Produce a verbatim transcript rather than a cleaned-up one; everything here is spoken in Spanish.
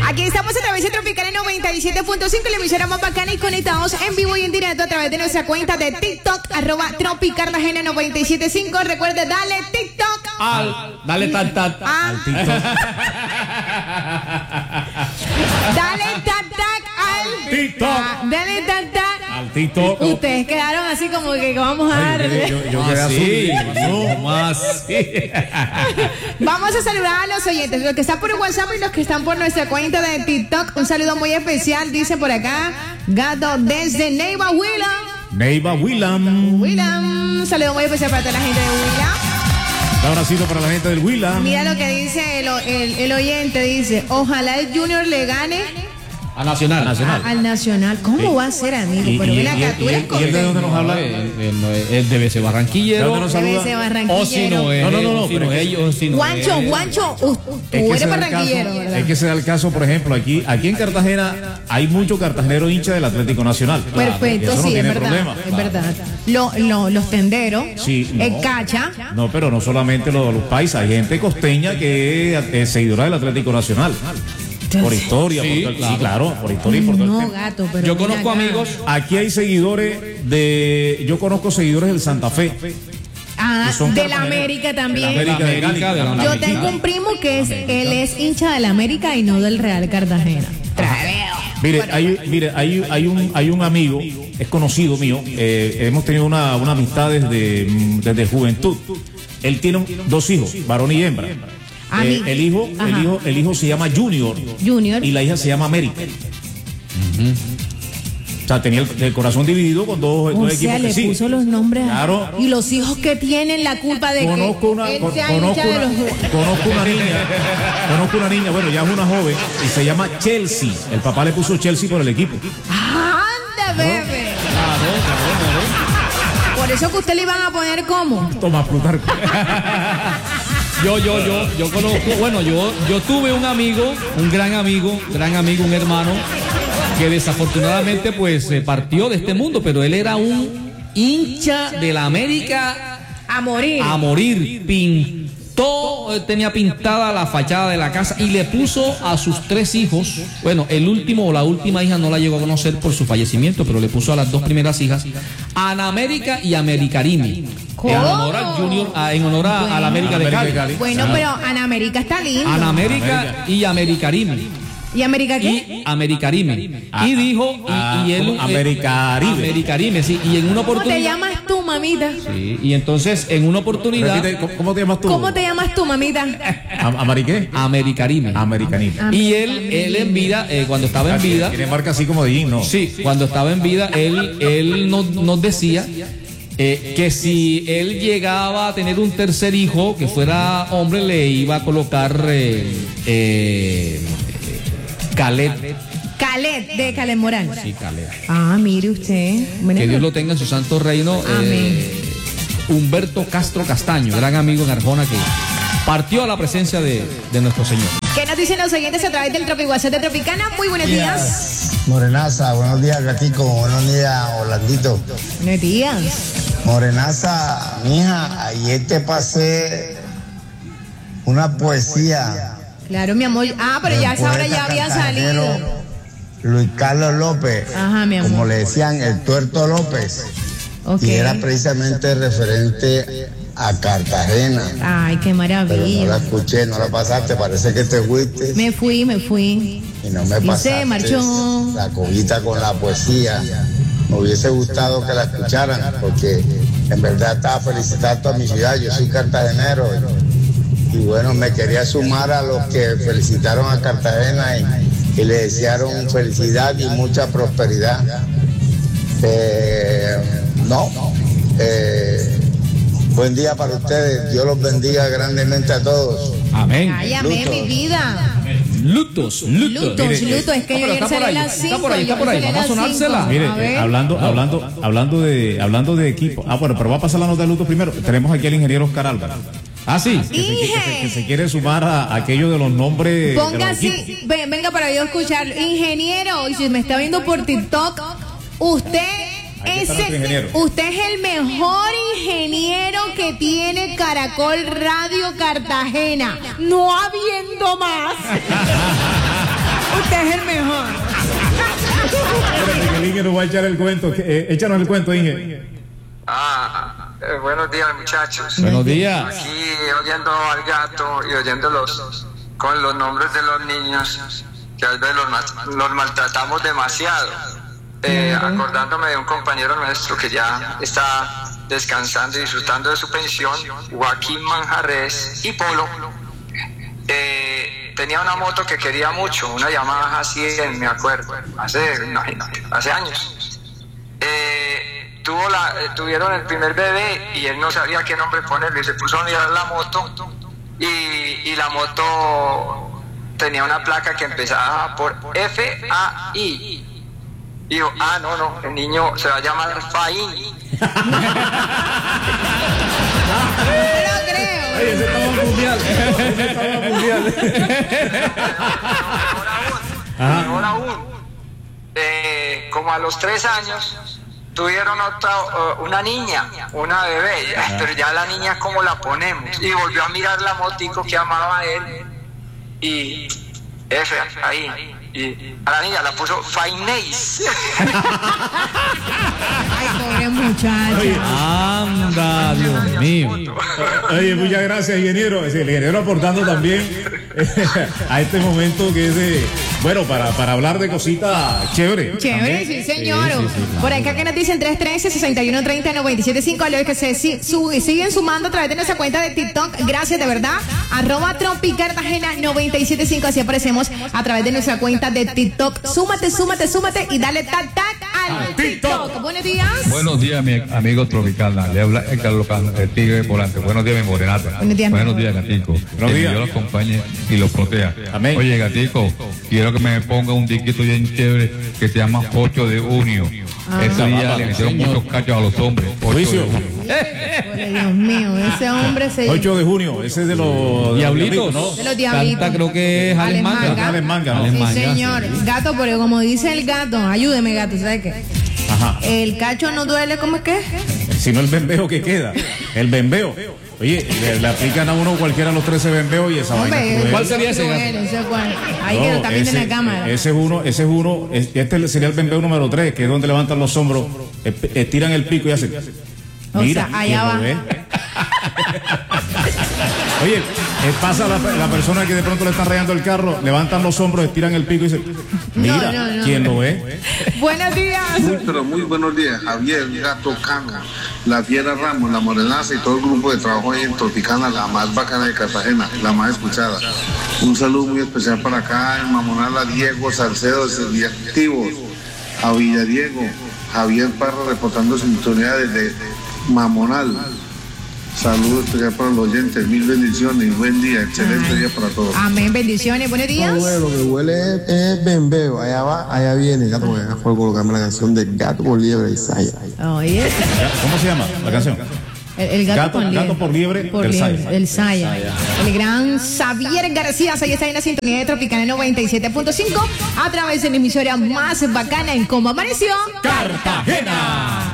Aquí estamos a través de Tropical noventa y siete punto cinco, la emisora más bacana, y conectados en vivo y en directo a través de nuestra cuenta de TikTok, arroba Tropicartagena noventa y siete punto cinco. Recuerde, dale TikTok. Al, dale tan tan ah. al TikTok. Dale tac tac al TikTok. Ah, dale tac tac al TikTok. Ustedes quedaron así como que vamos a darle. Yo, yo, yo quedé así. No más. Vamos a saludar a los oyentes, los que están por WhatsApp y los que están por nuestra cuenta de TikTok. Un saludo muy especial, dice por acá Gato desde Neiva Willam. Neiva Willam. Willam. Un saludo muy especial para toda la gente de Willam. Un abracito para la gente del Willam. Mira lo que dice el, el, el oyente, dice, ojalá el Junior le gane a Nacional. A Nacional. A, al Nacional. ¿Cómo sí. va a ser, amigo? Y, Pero y, ven acá, y, tú eres ¿Y él de dónde nos habla? Él, él, él debe ser barranquillero. ¿De dónde nos saluda? Debe ser barranquillero. O si no es, no, no, no, no, si no es ellos, si no Juancho, es. Juancho, uh, tú es que eres barranquillero, caso, ¿verdad? Es que se da el caso, por ejemplo, aquí, aquí en Cartagena hay muchos cartageneros hinchas del Atlético Nacional. Perfecto, claro, sí, no es verdad, problema. es verdad. Lo, lo, los tenderos, sí, no, el cacha. No, pero no solamente los, los paisas, hay gente costeña que es, es seguidora del Atlético Nacional. Por historia, sí, por, claro. sí, claro, por historia y por todo No, el tema. gato, pero yo conozco acá. amigos. Aquí hay seguidores de, yo conozco seguidores del Santa Fe. Ah, son de la América también. De la América, de Cali. de la Yo América. tengo un primo que es, él es hincha de la América y no del Real Cartagena. Mire, hay, mire, hay, hay un, hay un amigo, es conocido mío, eh, hemos tenido una, una amistad desde, desde juventud. Él tiene un, dos hijos, varón y hembra. Eh, el hijo, el hijo, el hijo se llama Junior. Junior. Y la hija se llama América. Uh-huh. O sea, tenía el, el corazón dividido con dos, o dos sea, equipos le que sí. puso los nombres. Claro. Y los hijos que tienen la culpa de conozco que una, él con, sea conozco, hincha de una, los... conozco una niña, conozco una niña, bueno, ya es una joven y se llama Chelsea. El papá le puso Chelsea por el equipo. ¡Anda, bebé! Claro, claro, claro. Por eso que usted le iban a poner como. Toma, Plutarco. Yo, yo, yo, yo conozco, bueno, yo, yo tuve un amigo, un gran amigo, gran amigo, un hermano, que desafortunadamente pues se partió de este mundo, pero él era un hincha de la América a morir. A morir, pintó, tenía pintada la fachada de la casa y le puso a sus tres hijos, bueno, el último o la última hija no la llegó a conocer por su fallecimiento, pero le puso a las dos primeras hijas, Ana América y Americarimi. En honor a Junior, a, en honor a, bueno, a la América de Cali. Cali. Bueno, ah. pero Ana América está lindo. Ana América y Americarimi. ¿Y América qué? Y Americarimi. Ah, y dijo, ah, y, y él. Americarimi. Americarimi, sí. Y en una oportunidad. ¿Cómo te llamas tú, mamita? Sí, y entonces en una oportunidad. Repite, ¿cómo te llamas tú? ¿Cómo te llamas tú, mamita? ¿Amariqué? Americarimi. Americarimi. Y él, él en vida, eh, cuando estaba en vida. Tiene marca así como de jean, ¿no? Sí, cuando estaba en vida, él, él nos, nos decía. Eh, que si él llegaba a tener un tercer hijo que fuera hombre, le iba a colocar eh, eh, Calet. Calet, de Calet Morán. Sí, Calet. Ah, mire usted. Bueno, que Dios lo tenga en su santo reino. Amén. Eh, Humberto Castro Castaño, gran amigo en Arjona, que partió a la presencia de, de nuestro Señor. ¿Qué nos dicen los oyentes a través del Tropi WhatsApp de Tropicana? Muy buenos días. días. Morenaza, buenos días, Gatico. Buenos días, Orlandito. Buenos días. Morenaza, mija, ayer te pasé una poesía. Claro, mi amor. Ah, pero ya esa hora ya había salido. Luis Carlos López. Ajá, mi amor. Como le decían, el Tuerto López. Okay. Y era precisamente referente a Cartagena. Ay, qué maravilla. Pero no la escuché, no la pasaste, parece que te fuiste. Me fui, me fui. Y no me y pasaste se marchó. La cobita con la poesía. Me hubiese gustado que la escucharan, porque en verdad estaba felicitando a mi ciudad. Yo soy cartagenero. Y, y bueno, me quería sumar a los que felicitaron a Cartagena y, y le desearon felicidad y mucha prosperidad. Eh, no, eh, buen día para ustedes. Dios los bendiga grandemente a todos. Amén. Ay, amén, mi vida. Lutos, lutos. Lutos, Mire, lutos. Es que yo ayer salí a las cinco. Está por ahí, está por ahí. Vamos a sonársela. Mire, eh, hablando, hablando, hablando de, hablando de equipo. Ah, bueno, pero va a pasar la nota de luto primero. Tenemos aquí al ingeniero Oscar Álvarez. Ah, sí. Que se, que, se, que se quiere sumar a, a aquello de los nombres. Ponga así, venga para yo escuchar. Ingeniero, y si me está viendo por TikTok, usted. Ese, usted es el mejor ingeniero que tiene Caracol Radio Cartagena, no habiendo más. Usted es el mejor. El Inge nos va a echar el cuento. Eh, échanos el cuento, Inge. Ah, eh, buenos días, muchachos. Buenos días. Aquí oyendo al gato y oyéndolos con los nombres de los niños, que a veces los, mal- los maltratamos demasiado. Eh, acordándome de un compañero nuestro que ya está descansando y disfrutando de su pensión, Joaquín Manjarres y Polo. Eh, tenía una moto que quería mucho, una Yamaha cien, me acuerdo, hace, imagínate, hace años. Eh, tuvo la, eh, tuvieron el primer bebé y él no sabía qué nombre ponerle, se puso a mirar la moto y, y la moto tenía una placa que empezaba por F A I. Y dijo, ah, no, no, el niño se va a llamar Faín. No lo creo. Oye, ese estaba mundial. Ese estaba mundial. Ahora aún, ahora aún, eh, como a los tres años, tuvieron otra, uh, una niña, una bebé, ya, pero ya la niña, ¿cómo la ponemos? Y volvió a mirar la motico que amaba a él y F ahí. Y a la niña la puso Fainés. Ay, pobre muchacho. Anda, Dios mío. Oye, muchas gracias, ingeniero. El ingeniero aportando también a este momento que es de, bueno, para, para hablar de cositas chéveres. Chévere, sí, señor. Sí, sí, sí, claro. Por acá que nos dicen tres uno tres, seis uno tres cero, nueve siete cinco, a los que se si- su- siguen sumando a través de nuestra cuenta de TikTok. Gracias, de verdad. Arroba Tropicartagena noventa y siete cinco. Así aparecemos a través de nuestra cuenta de TikTok. Súmate, súmate, súmate y dale tac, tac al TikTok. Buenos días. Buenos días, mi amigo Tropicana. Le habla Héctor Locano, el tigre volante. Buenos días, mi morenata. Buenos días, Buenos mi días, Gatico. Buenos Que días. Dios los acompañe y los proteja. Amén. Oye, Gatico, quiero que me ponga un diquito bien chévere que se llama ocho de junio. Ese día le metieron muchos cachos a los hombres. ocho de Juicio. junio. Pobre Dios mío, ese hombre se. ocho de junio, ese es de los Diablitos, ¿no? De los diablitos. Canta, creo que es Alex Alex Manga. Manga. Alex Manga, ¿no? Alex Sí, Manga, señor. Gato, pero como dice el gato, ayúdeme, gato, ¿sabes qué? Ajá. El cacho no duele, ¿cómo es que? Si no el bembeo que queda. El bembeo. Oye, le, le aplican a uno cualquiera los trece bembeos y esa vaina. Hombre, cruel. ¿Cuál sería ese, cruel, gato? ese cual. Ahí No, que está viendo en ese- la cámara. Ese es uno, ese es uno, es- este sería el bembeo número tres, que es donde levantan los hombros, ep- estiran el pico y hacen. O Mira, sea, allá ¿quién lo va. ve? Oye, eh, pasa la, la persona que de pronto le está rayando el carro, levantan los hombros, estiran el pico y dicen, mira, no, no. ¿quién lo ve? Buenos días. Muy, pero muy buenos días, Javier, Gato Cano, la Fiera Ramos, la Morenaza y todo el grupo de trabajo ahí en Tropicana, la más bacana de Cartagena, la más escuchada. Un saludo muy especial para acá, en Mamonal, a Diego Salcedo de Activos, a Villadiego, Javier Parra reportando sintonía desde Mamonal. Saludos especial para los oyentes, mil bendiciones y buen día, excelente Ay. día para todos. Amén, bendiciones, buenos días. Bueno, lo que huele es, es bembeo. Allá va, allá viene. Gato, voy a colocarme la canción de Gato por Liebre y Saya. Oye, ¿Cómo se llama la canción? el, el gato, Gato- con liebre. gato por liebre Por del liebre, Saya. del Saya. El gran Xavier García, ahí está en la sintonía de Tropicana noventa y siete punto cinco a través de la emisora más bacana en Cómo Amaneció Cartagena.